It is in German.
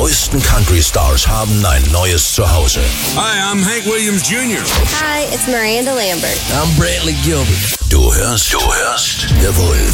größten Country-Stars haben ein neues Zuhause. Hi, I'm Hank Williams Jr. Hi, it's Miranda Lambert. I'm Brantley Gilbert. Du hörst The Wolf.